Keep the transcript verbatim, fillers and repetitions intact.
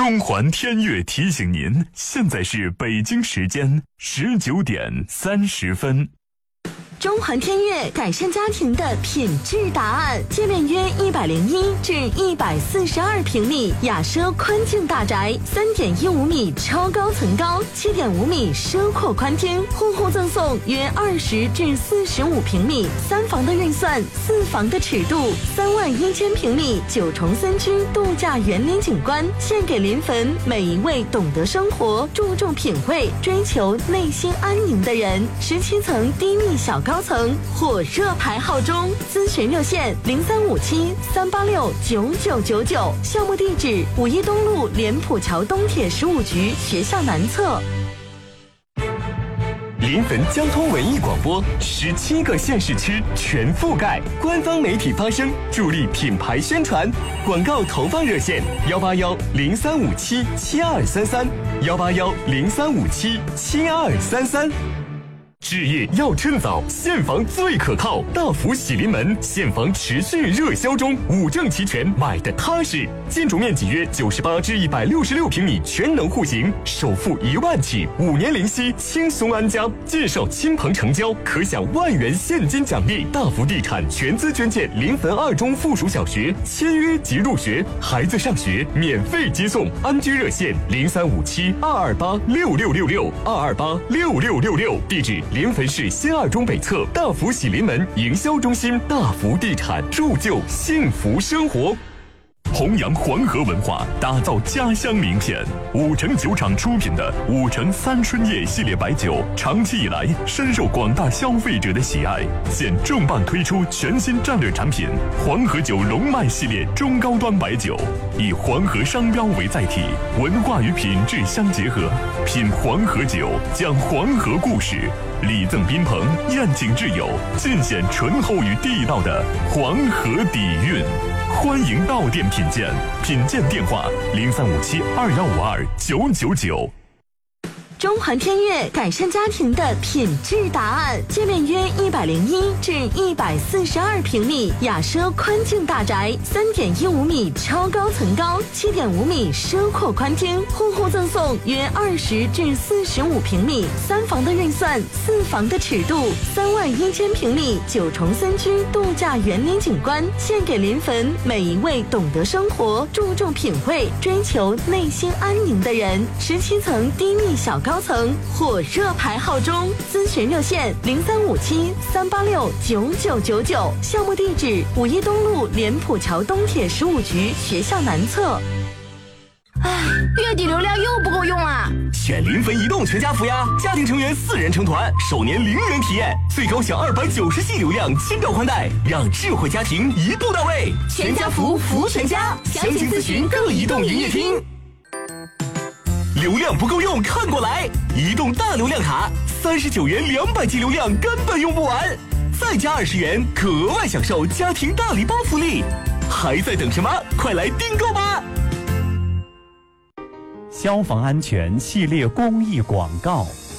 中环天悦提醒您，现在是北京时间十九点三十分。 中环天悦改善家庭的品质答案，界面约一百零一至一百四十二平米雅奢宽境大宅，三点一五米超高层高，七点五米奢阔宽厅，户户赠送约二十至四十五平米三房的预算，四房的尺度，三万一千平米九重森区度假园林景观，献给临汾每一位懂得生活、注重品味、追求内心安宁的人。十七层低密小高。高层火热排号中，咨询热线零三五七三八六九九九九，项目地址五一东路莲浦桥东铁十五局学校南侧。 临汾交通文艺广播，十七个县市区全覆盖，官方媒体发声，助力品牌宣传。广告投放热线幺八幺零三五七七二三三幺八幺零三五七七二三三。置业要趁早，现房最可靠。大福喜临门现房持续热销中，五证齐全，买的踏实。建筑面积约九十八至一百六十六平米，全能户型，首付一万起，五年零息，轻松安家。介绍亲朋成交，可享万元现金奖励。大福地产全资捐建临汾二中附属小学，签约即入学，孩子上学免费接送。安居热线零三五七二二八六六六六二二八六六六六，地址。临汾市新二中北侧大福喜临门营销中心，大福地产铸就幸福生活。 弘扬黄河文化，打造家乡名片。五城酒厂出品的五城三春夜系列白酒，长期以来深受广大消费者的喜爱。现重磅推出全新战略产品黄河酒龙脉系列中高端白酒，以黄河商标为载体，文化与品质相结合。品黄河酒，讲黄河故事，礼赠宾朋，宴请挚友，尽显醇厚与地道的黄河底蕴。欢迎到店品鉴，品鉴电话零三五七二幺五二九九九。 中环天悦改善家庭的品质答案，界面约一百零一至一百四十二平米雅奢宽境大宅，三点一五米超高层高，七点五米奢阔宽厅，户户赠送约二十至四十五平米三房的预算，四房的尺度，三万一千平米九重森区度假园林景观，献给临汾每一位懂得生活、注重品味、追求内心安宁的人。十七层低密小高。高层火热排号中，咨询热线零三五七三八六九九九九，项目地址五一东路莲浦桥东铁十五局学校南侧。 唉，月底流量又不够用啊！ 选临汾移动全家福呀，家庭成员四人成团，首年零元体验，最高享二百九十 G 流量，亲照宽带，让智慧家庭一步到位。 全家福福全家，详情咨询各移动营业厅。 流量不够用，看过来！移动大流量卡，三十九元两百 G 流量根本用不完，再加二十元，可额外享受家庭大礼包福利，还在等什么？快来订购吧！ 消防安全系列公益广告。